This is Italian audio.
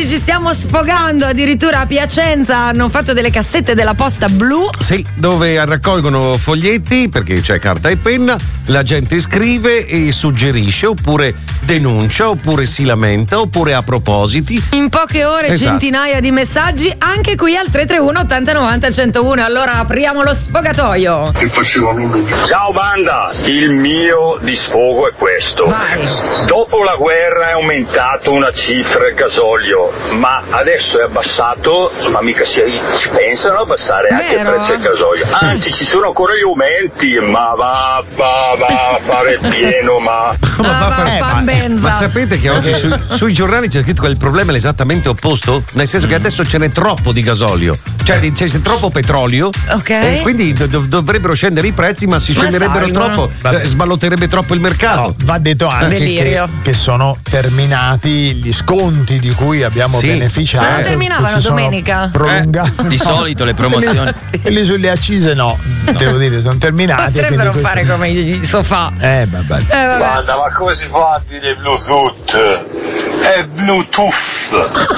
oggi ci stiamo sfogando, addirittura a Piacenza hanno fatto delle cassette della posta blu. Sì, dove raccolgono foglietti perché c'è carta e penna, la gente scrive e suggerisce, oppure denuncia, oppure si lamenta, oppure ha propositi. In poche ore centinaia di messaggi anche qui al 331 80 90 101. Allora apriamo lo sfogatoio. Ciao banda, il mio di sfogo è questo. Vai. Dopo la guerra è aumentato una cifra il gasolio, ma adesso è abbassato, ma mica ci pensano a abbassare anche il prezzo del gasolio. Anzi, ci sono ancora gli aumenti, ma va a fare il pieno, ma sapete che oggi sui giornali c'è scritto che il problema è l'esattamente opposto? Nel senso che adesso ce n'è troppo di gasolio, cioè c'è troppo petrolio, e quindi dovrebbero scendere i prezzi, ma si scenderebbero troppo, sballotterebbe troppo il mercato. No, va detto anche che sono terminati gli sconti di cui abbiamo beneficiato. Ma non terminavano domenica? Prolungati. Di solito le promozioni. Quelli sulle accise no, devo dire, sono terminati. Potrebbero fare come i sofà. Vabbè. Guarda, ma come si fa a dire Bluetooth? È Bluetooth.